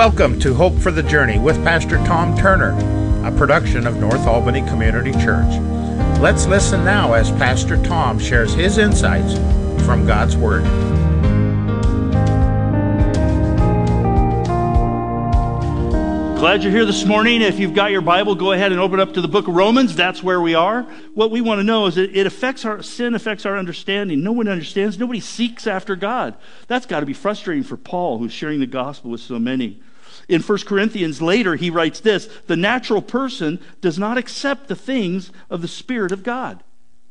Welcome to Hope for the Journey with Pastor Tom Turner, a production of North Albany Community Church. Let's listen now as Pastor Tom shares his insights from God's Word. Glad you're here this morning. If you've got your Bible, go ahead and open up to the book of Romans. That's where we are. What we want to know is that sin affects our understanding. No one understands. Nobody seeks after God. That's got to be frustrating for Paul, who's sharing the gospel with so many. In 1 Corinthians later, he writes this: the natural person does not accept the things of the Spirit of God.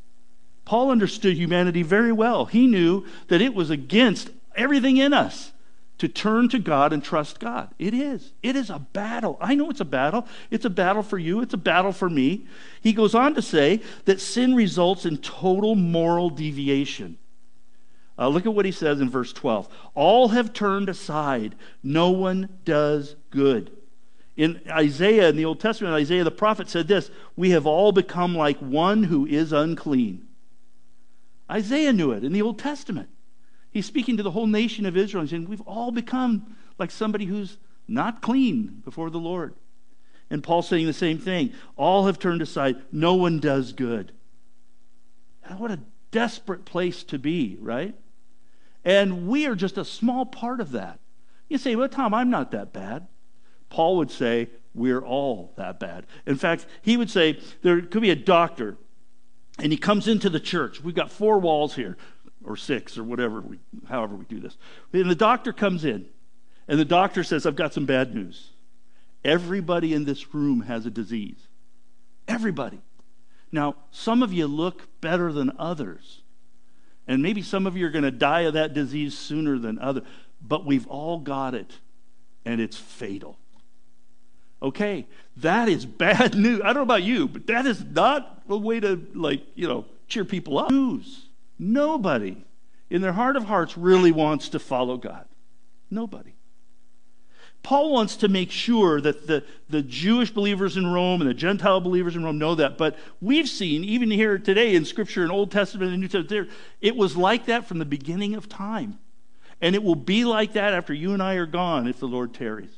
Paul understood humanity very well. He knew that it was against everything in us to turn to God and trust God. It is. It is a battle. I know it's a battle. It's a battle for you. It's a battle for me. He goes on to say that sin results in total moral deviation. Look at what he says in verse 12. All have turned aside. No one does good. In Isaiah, in the Old Testament, Isaiah the prophet said this: we have all become like one who is unclean. Isaiah knew it in the Old Testament. He's speaking to the whole nation of Israel and saying, we've all become like somebody who's not clean before the Lord. And Paul's saying the same thing. All have turned aside. No one does good. What a desperate place to be, right? And we are just a small part of that. You say, well, Tom, I'm not that bad. Paul would say, we're all that bad. In fact, he would say, there could be a doctor, and he comes into the church. We've got 4 walls here, or 6, or whatever, however we do this. And the doctor comes in, and the doctor says, I've got some bad news. Everybody in this room has a disease. Everybody. Now, some of you look better than others, and maybe some of you are going to die of that disease sooner than others, but we've all got it, and it's fatal. Okay, that is bad news. I don't know about you, but that is not a way to, cheer people up. Nobody in their heart of hearts really wants to follow God. Nobody. Paul wants to make sure that the Jewish believers in Rome and the Gentile believers in Rome know that. But we've seen, even here today in Scripture, in Old Testament and New Testament, it was like that from the beginning of time. And it will be like that after you and I are gone if the Lord tarries.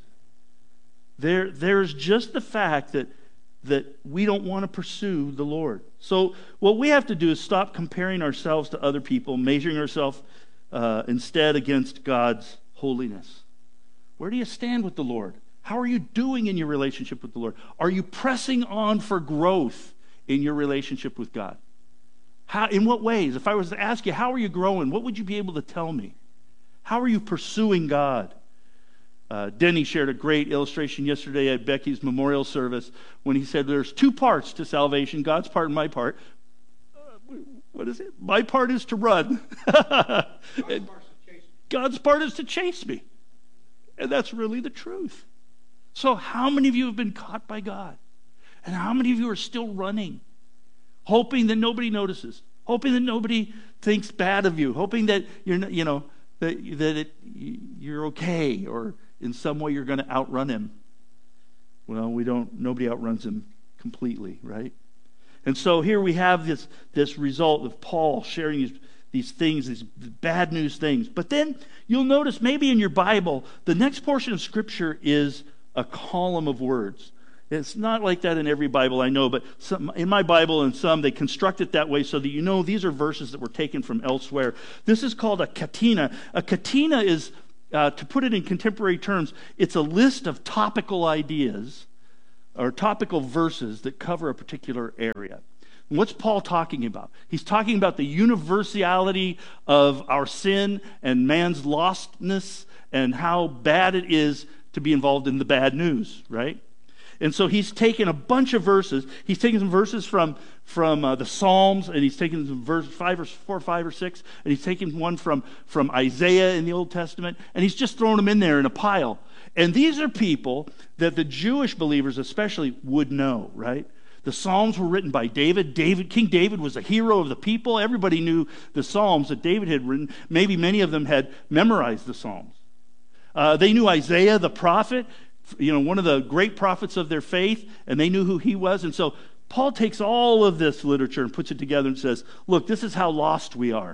There's just the fact that we don't want to pursue the Lord. So what we have to do is stop comparing ourselves to other people, measuring ourselves instead against God's holiness. Where do you stand with the Lord? How are you doing in your relationship with the Lord? Are you pressing on for growth in your relationship with God? In what ways? If I was to ask you, how are you growing? What would you be able to tell me? How are you pursuing God? Denny shared a great illustration yesterday at Becky's memorial service when he said there's 2 parts to salvation, God's part and my part. What is it? My part is to run. God's part is to chase me. And that's really the truth. So how many of you have been caught by God? And how many of you are still running, hoping that nobody notices, hoping that nobody thinks bad of you, hoping that you're okay, or in some way you're going to outrun him? Well, nobody outruns him completely, right? And so here we have this result of Paul sharing these things, these bad news things. But then you'll notice maybe in your Bible, the next portion of Scripture is a column of words. It's not like that in every Bible, I know, but in my Bible and some, they construct it that way so that these are verses that were taken from elsewhere. This is called a catena. A catena is, to put it in contemporary terms, it's a list of topical ideas or topical verses that cover a particular area. And what's Paul talking about? He's talking about the universality of our sin and man's lostness and how bad it is to be involved in the bad news, right? And so he's taken a bunch of verses. He's taken some verses from the Psalms, and he's taken some verse 4, 5, or 6, and he's taken one from Isaiah in the Old Testament, and he's just thrown them in there in a pile. And these are people that the Jewish believers especially would know, right? The Psalms were written by David. King David was a hero of the people. Everybody knew the Psalms that David had written. Maybe many of them had memorized the Psalms. They knew Isaiah the prophet, one of the great prophets of their faith, and they knew who he was. And so Paul takes all of this literature and puts it together and says, look, this is how lost we are.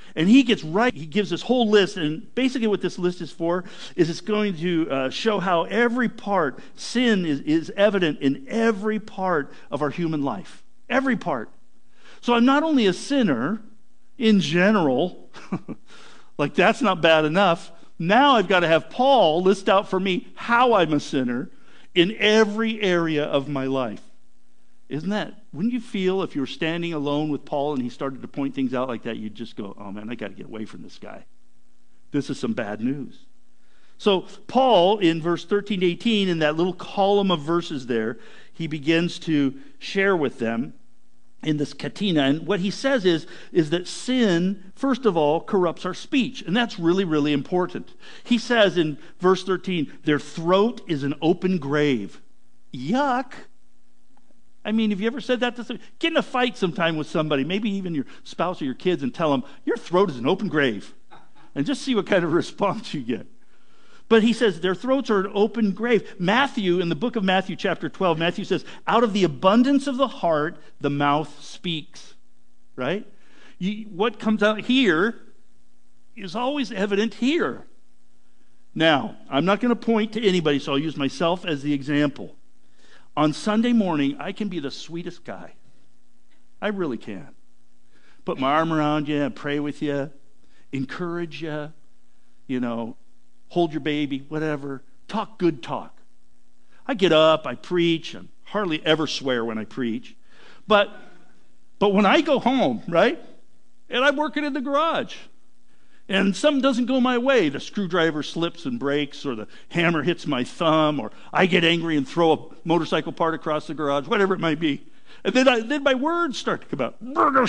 And he gives this whole list, and basically what this list is for is it's going to show how every part, sin is evident in every part of our human life. Every part. So I'm not only a sinner in general, like that's not bad enough. Now I've got to have Paul list out for me how I'm a sinner in every area of my life. Wouldn't you feel if you were standing alone with Paul and he started to point things out like that, you'd just go, oh man, I got to get away from this guy. This is some bad news. So Paul, in verse 13 to 18, in that little column of verses there, he begins to share with them in this katina. And what he says is that sin, first of all, corrupts our speech. And that's really, really important. He says in verse 13, their throat is an open grave. Yuck. I mean, have you ever said that to somebody? Get in a fight sometime with somebody, maybe even your spouse or your kids, and tell them, your throat is an open grave. And just see what kind of response you get. But he says their throats are an open grave. Matthew, in the book of Matthew chapter 12, Matthew says, out of the abundance of the heart, the mouth speaks. Right? What comes out here is always evident here. Now, I'm not going to point to anybody, so I'll use myself as the example. On Sunday morning, I can be the sweetest guy. I really can. Put my arm around you and pray with you, encourage you, hold your baby, whatever. Talk good talk. I get up, I preach, and hardly ever swear when I preach. But when I go home, right, and I'm working in the garage, and something doesn't go my way, the screwdriver slips and breaks, or the hammer hits my thumb, or I get angry and throw a motorcycle part across the garage, whatever it might be. And then my words start to come out.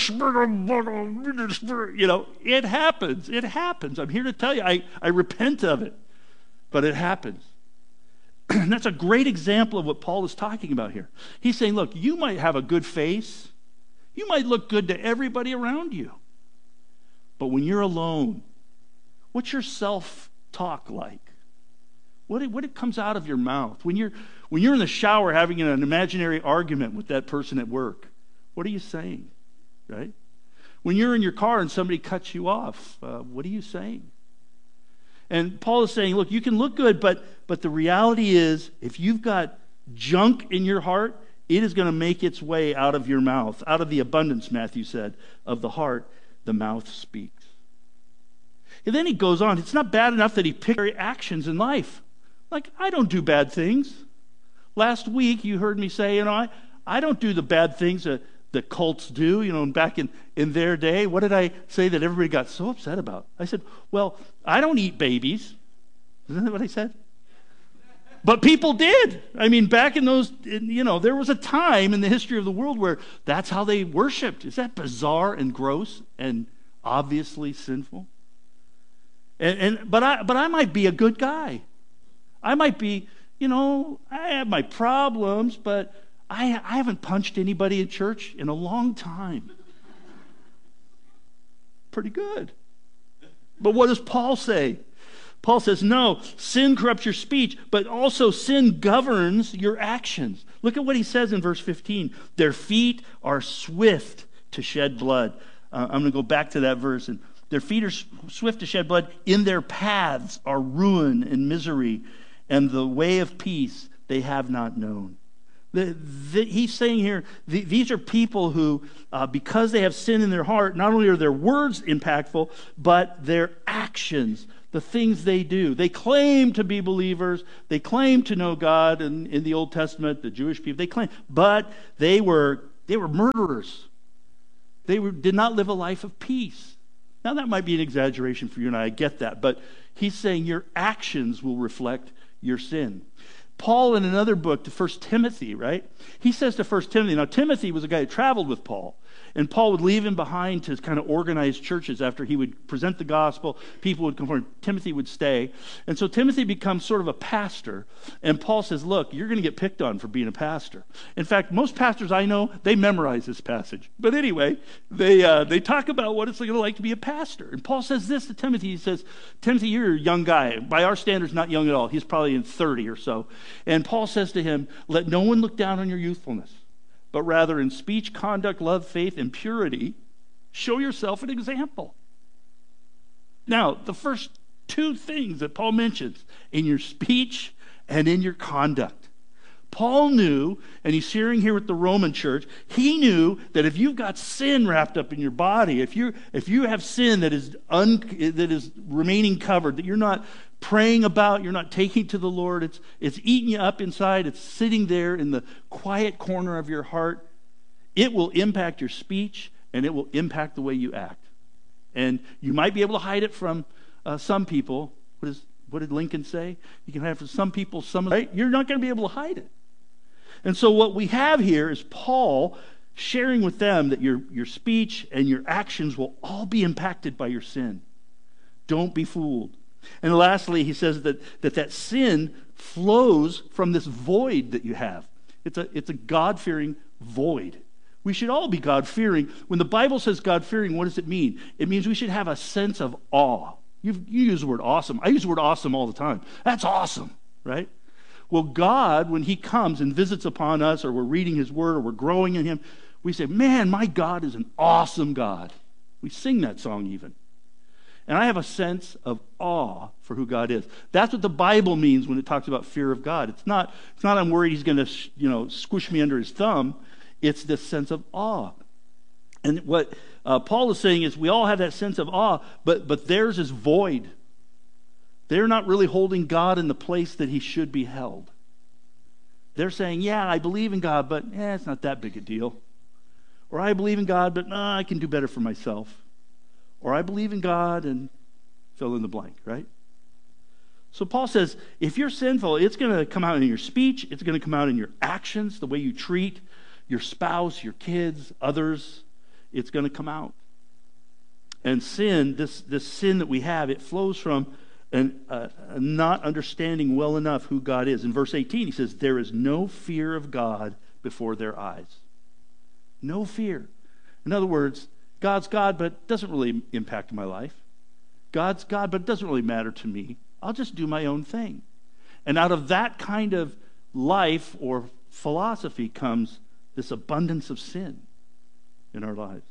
It happens. It happens. I'm here to tell you, I repent of it. But it happens. And that's a great example of what Paul is talking about here. He's saying, look, you might have a good face. You might look good to everybody around you. But when you're alone, what's your self-talk like? What comes out of your mouth? When you're in the shower having an imaginary argument with that person at work, what are you saying? Right? When you're in your car and somebody cuts you off, what are you saying? And Paul is saying, look, you can look good, but the reality is, if you've got junk in your heart, it is going to make its way out of your mouth. Out of the abundance, Matthew said, of the heart, the mouth speaks. And then he goes on. It's not bad enough that he picked actions in life. Like, I don't do bad things. Last week, you heard me say, I don't do the bad things that cults do, back in their day. What did I say that everybody got so upset about? I said, well, I don't eat babies. Isn't that what I said? But people did. I mean, back in those, there was a time in the history of the world where that's how they worshiped. Is that bizarre and gross and obviously sinful? But I might be a good guy. I might be, I have my problems, but I haven't punched anybody in church in a long time. Pretty good. But what does Paul say? Paul says, no, sin corrupts your speech, but also sin governs your actions. Look at what he says in verse 15. Their feet are swift to shed blood. I'm going to go back to that verse. And their feet are swift to shed blood. In their paths are ruin and misery, and the way of peace they have not known. He's saying here, these are people who, because they have sin in their heart, not only are their words impactful, but their actions, the things they do. They claim to be believers. They claim to know God in the Old Testament, the Jewish people. They claim, but they were murderers. They did not live a life of peace. Now, that might be an exaggeration for you and I get that. But he's saying your actions will reflect your sin. Paul, in another book, to 1 Timothy, right? He says to 1 Timothy, now Timothy was a guy who traveled with Paul, and Paul would leave him behind to kind of organize churches after he would present the gospel. People would come forward. Timothy would stay. And so Timothy becomes sort of a pastor, and Paul says, look, you're going to get picked on for being a pastor. In fact, most pastors I know, they memorize this passage. But anyway, they talk about what it's going to like to be a pastor. And Paul says this to Timothy. He says, Timothy, you're a young guy. By our standards, not young at all. He's probably in 30 or so. And Paul says to him, let no one look down on your youthfulness, but rather in speech, conduct, love, faith, and purity, show yourself an example. Now, the first two things that Paul mentions, in your speech and in your conduct. Paul knew, and he's sharing here with the Roman church, he knew that if you've got sin wrapped up in your body, if you have sin that is remaining covered, that you're not praying about, you're not taking to the Lord, it's eating you up inside, it's sitting there in the quiet corner of your heart, it will impact your speech and it will impact the way you act. And you might be able to hide it from some people. What did Lincoln say? You can have from some people, right? You're not going to be able to hide it. And so what we have here is Paul sharing with them that your speech and your actions will all be impacted by your sin. Don't be fooled. And lastly, he says that sin flows from this void that you have. It's a God-fearing void. We should all be God-fearing. When the Bible says God-fearing, what does it mean? It means we should have a sense of awe. You use the word awesome. I use the word awesome all the time. That's awesome, right? Well, God, when he comes and visits upon us, or we're reading his word, or we're growing in him, we say, man, my God is an awesome God. We sing that song even. And I have a sense of awe for who God is. That's what the Bible means when it talks about fear of God. It's not I'm worried he's going to squish me under his thumb. It's this sense of awe. And what Paul is saying is we all have that sense of awe, but theirs is void. They're not really holding God in the place that he should be held. They're saying, yeah, I believe in God, but it's not that big a deal. Or I believe in God, but I can do better for myself. Or I believe in God and fill in the blank, right? So Paul says, if you're sinful, it's going to come out in your speech. It's going to come out in your actions, the way you treat your spouse, your kids, others. It's going to come out. And sin, this sin that we have, it flows from not understanding well enough who God is. In verse 18, he says, there is no fear of God before their eyes. No fear. In other words, God's God, but it doesn't really impact my life. God's God, but it doesn't really matter to me. I'll just do my own thing. And out of that kind of life or philosophy comes this abundance of sin in our lives.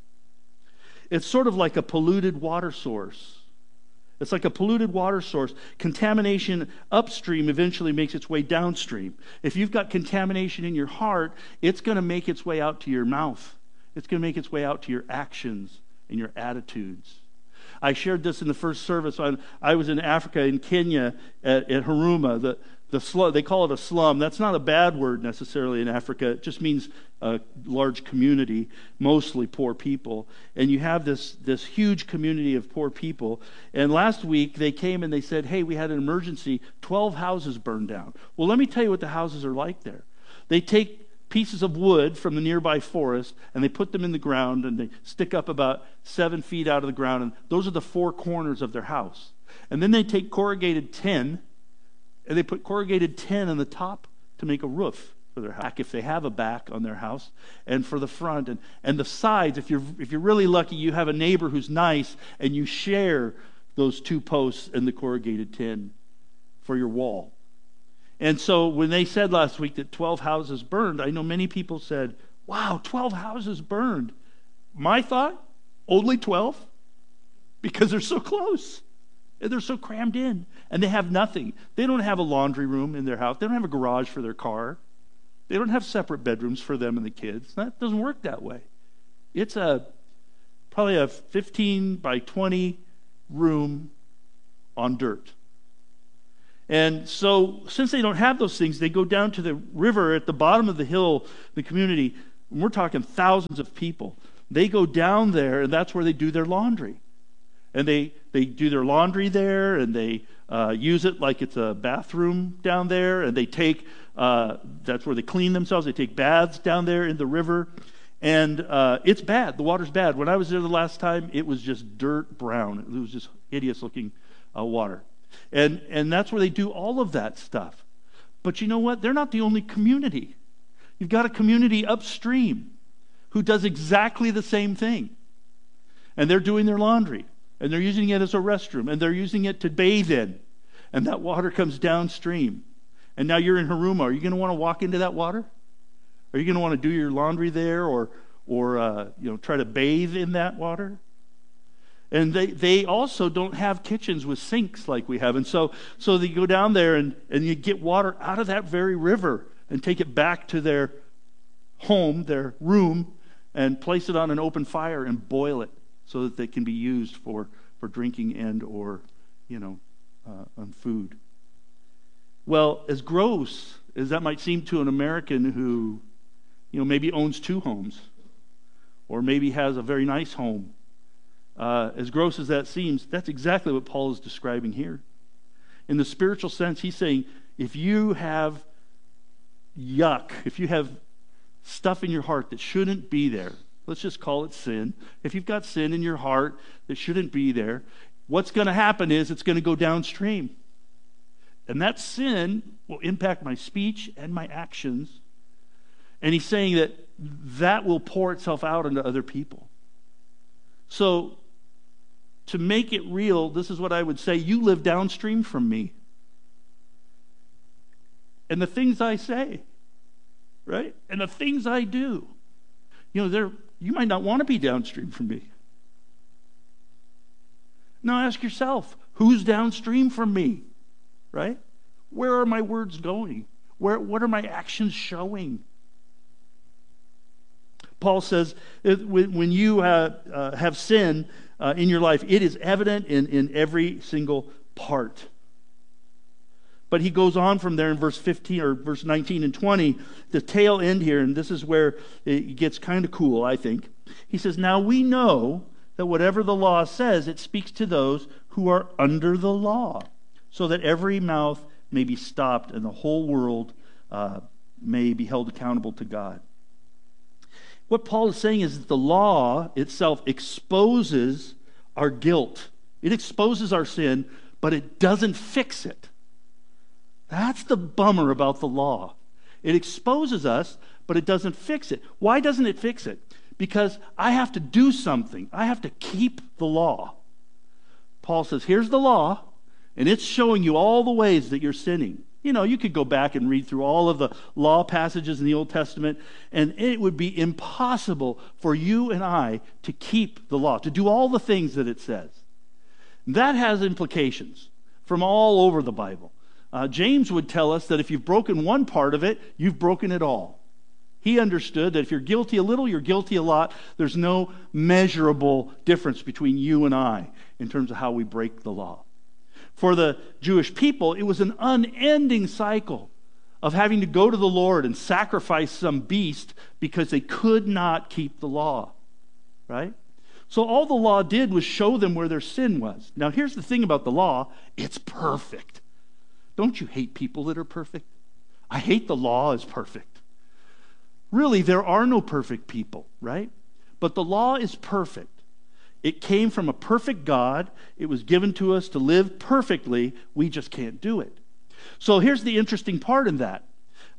It's sort of like a polluted water source. It's like a polluted water source. Contamination upstream eventually makes its way downstream. If you've got contamination in your heart, it's going to make its way out to your mouth. It's going to make its way out to your actions and your attitudes. I shared this in the first service. I was in Africa, in Kenya, at Huruma. They call it a slum. That's not a bad word necessarily in Africa. It just means a large community, mostly poor people. And you have this huge community of poor people. And last week they came and they said, hey, we had an emergency. 12 houses burned down. Well, let me tell you what the houses are like there. They take pieces of wood from the nearby forest and they put them in the ground and they stick up about 7 feet out of the ground. And those are the four corners of their house. And then they take corrugated tin and they put corrugated tin on the top to make a roof for their house, if they have a back on their house, and for the front and the sides. If you're really lucky, you have a neighbor who's nice, and you share those two posts and the corrugated tin for your wall. And so when they said last week that 12 houses burned, I know many people said, wow, 12 houses burned. My thought, only 12? Because they're so close. And they're so crammed in. And they have nothing. They don't have a laundry room in their house. They don't have a garage for their car. They don't have separate bedrooms for them and the kids. That doesn't work that way. It's probably a 15 by 20 room on dirt. And so since they don't have those things, they go down to the river at the bottom of the hill, the community, and we're talking thousands of people. They go down there, and that's where they do their laundry. And they do their laundry there, and they use it like it's a bathroom down there, and they take, that's where they clean themselves. They take baths down there in the river, and it's bad. The water's bad. When I was there the last time, it was just dirt brown. It was just hideous-looking water. And that's where they do all of that stuff. But you know what? They're not the only community. You've got a community upstream who does exactly the same thing. And they're doing their laundry. And they're using it as a restroom. And they're using it to bathe in. And that water comes downstream. And now you're in Huruma. Are you going to want to walk into that water? Are you going to want to do your laundry there or try to bathe in that water? And they also don't have kitchens with sinks like we have. And so they go down there and you get water out of that very river and take it back to their home, their room, and place it on an open fire and boil it so that they can be used for drinking and or, on food. Well, as gross as that might seem to an American who, maybe owns 2 homes or maybe has a very nice home, as gross as that seems, that's exactly what Paul is describing here. In the spiritual sense, he's saying, if you have yuck, if you have stuff in your heart that shouldn't be there, let's just call it sin. If you've got sin in your heart that shouldn't be there, what's going to happen is it's going to go downstream. And that sin will impact my speech and my actions. And he's saying that will pour itself out into other people. So, to make it real, this is what I would say: you live downstream from me. And the things I say, right? And the things I do, you might not want to be downstream from me. Now ask yourself, who's downstream from me? Right? Where are my words going? What are my actions showing? Paul says, when you have sin in your life, it is evident in every single part. But he goes on from there in verse 15 or verse 19 and 20, the tail end here, and this is where it gets kind of cool, I think. He says, now we know that whatever the law says, it speaks to those who are under the law, so that every mouth may be stopped and the whole world may be held accountable to God. What Paul is saying is that the law itself exposes our guilt. It exposes our sin, but it doesn't fix it. That's the bummer about the law. It exposes us, but it doesn't fix it. Why doesn't it fix it? Because I have to do something. I have to keep the law. Paul says, here's the law, and it's showing you all the ways that you're sinning. You could go back and read through all of the law passages in the Old Testament, and it would be impossible for you and I to keep the law, to do all the things that it says. That has implications from all over the Bible. James would tell us that if you've broken one part of it, you've broken it all. He understood that if you're guilty a little, you're guilty a lot. There's no measurable difference between you and I in terms of how we break the law. For the Jewish people, it was an unending cycle of having to go to the Lord and sacrifice some beast because they could not keep the law, right? So all the law did was show them where their sin was. Now here's the thing about the law: it's perfect. Don't you hate people that are perfect? I hate the law as perfect. Really, there are no perfect people, right? But the law is perfect. It came from a perfect God. It was given to us to live perfectly. We just can't do it. So here's the interesting part in that.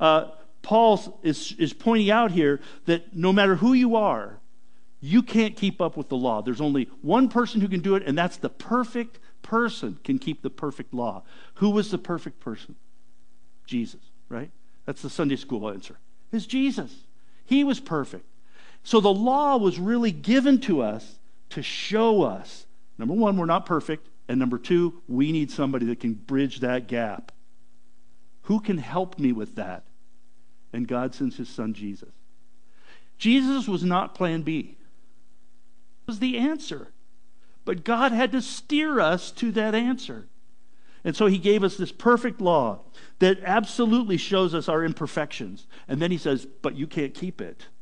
Paul is pointing out here that no matter who you are, you can't keep up with the law. There's only one person who can do it, and that's the perfect person can keep the perfect law. Who was the perfect person? Jesus, right? That's the Sunday school answer. It's Jesus. He was perfect. So the law was really given to us to show us, number one, we're not perfect, and number two, we need somebody that can bridge that gap. Who can help me with that? And God sends his son Jesus. Jesus was not plan B. It was the answer. But God had to steer us to that answer. And so he gave us this perfect law that absolutely shows us our imperfections. And then he says, but you can't keep it.